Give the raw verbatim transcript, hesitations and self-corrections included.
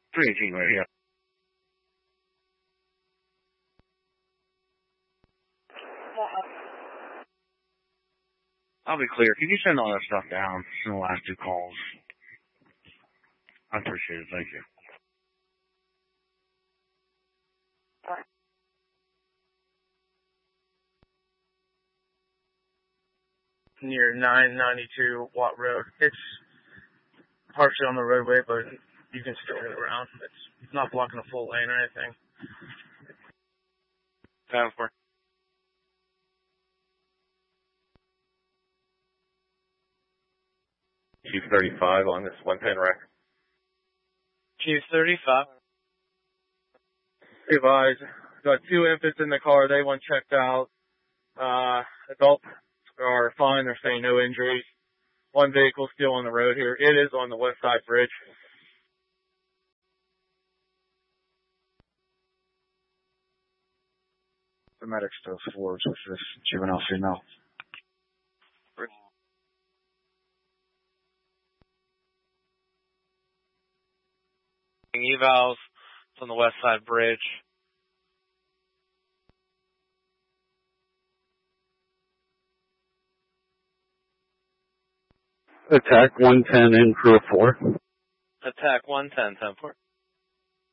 three eighteen right here. I'll be clear. Can you send all that stuff down in the last two calls? I appreciate it. Thank you. Near nine ninety-two Watt Road. It's partially on the roadway, but you can still get around. It's, it's not blocking a full lane or anything. Time for Chief thirty-five on this one-pen wreck. Chief thirty-five. Advise. Got two infants in the car. They want checked out. Uh, adults are fine. They're saying no injuries. One vehicle still on the road here. It is on the West Side Bridge. The medic still forwards with this juvenile female. Evals. It's on the West Side Bridge. Attack one ten in crew four. Attack one ten, ten four.